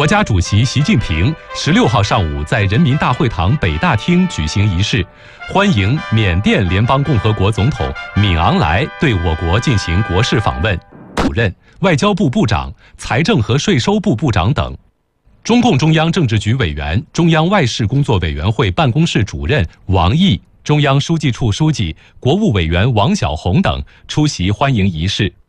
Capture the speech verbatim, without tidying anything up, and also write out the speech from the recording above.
国家主席习近平十六号上午在人民大会堂北大厅举行仪式，欢迎缅甸联邦共和国总统敏昂莱对我国进行国事访问。主任、外交部部长、财政和税收部部长等。中共中央政治局委员、中央外事工作委员会办公室主任王毅、中央书记处书记、国务委员王晓红等出席欢迎仪式。